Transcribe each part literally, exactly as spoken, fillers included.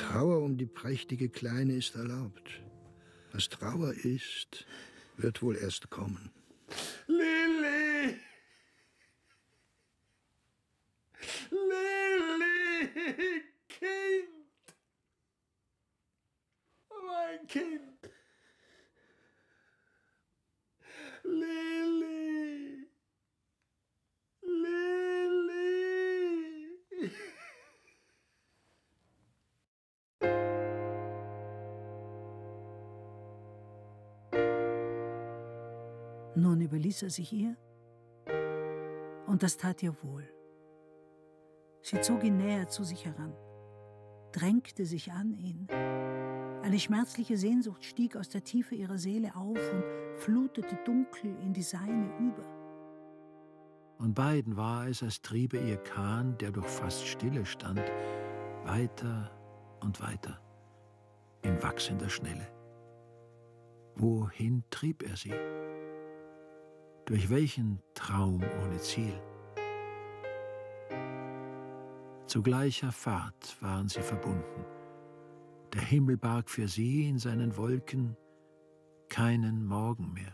Trauer um die prächtige Kleine ist erlaubt. Was Trauer ist, wird wohl erst kommen. Lilli! Lilli! Kind! Mein Kind! Lilli! Lilli! Nun überließ er sich ihr, und das tat ihr wohl. Sie zog ihn näher zu sich heran, drängte sich an ihn. Eine schmerzliche Sehnsucht stieg aus der Tiefe ihrer Seele auf und flutete dunkel in die seine über. Und beiden war es, als triebe ihr Kahn, der durch fast Stille stand, weiter und weiter, in wachsender Schnelle. Wohin trieb er sie? Durch welchen Traum ohne Ziel? Zu gleicher Fahrt waren sie verbunden. Der Himmel barg für sie in seinen Wolken keinen Morgen mehr.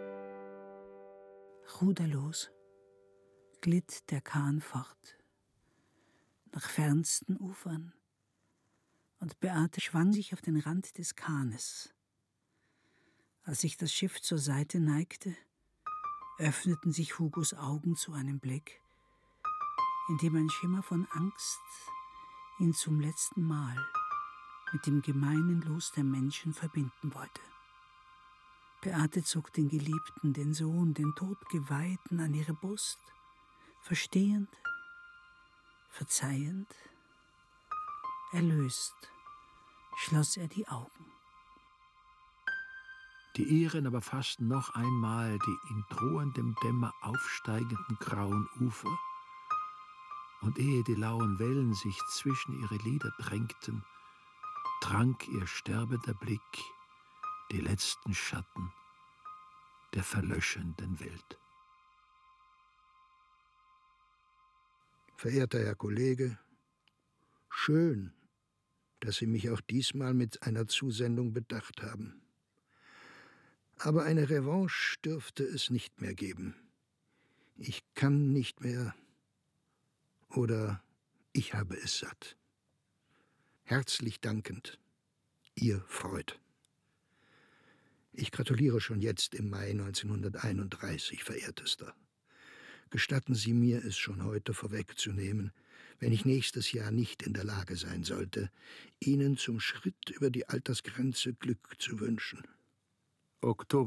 Ruderlos glitt der Kahn fort, nach fernsten Ufern, und Beate schwang sich auf den Rand des Kahnes. Als sich das Schiff zur Seite neigte, öffneten sich Hugos Augen zu einem Blick, in dem ein Schimmer von Angst ihn zum letzten Mal mit dem gemeinen Los der Menschen verbinden wollte. Beate zog den Geliebten, den Sohn, den Todgeweihten an ihre Brust. Verstehend, verzeihend, erlöst, schloss er die Augen. Die ihren aber fassten noch einmal die in drohendem Dämmer aufsteigenden grauen Ufer, und ehe die lauen Wellen sich zwischen ihre Lider drängten, trank ihr sterbender Blick die letzten Schatten der verlöschenden Welt. Verehrter Herr Kollege, schön, dass Sie mich auch diesmal mit einer Zusendung bedacht haben. Aber eine Revanche dürfte es nicht mehr geben. Ich kann nicht mehr, oder ich habe es satt. Herzlich dankend, Ihr Freud. Ich gratuliere schon jetzt im Mai neunzehnhunderteinunddreißig, Verehrtester. Gestatten Sie mir, es schon heute vorwegzunehmen, wenn ich nächstes Jahr nicht in der Lage sein sollte, Ihnen zum Schritt über die Altersgrenze Glück zu wünschen. Oktober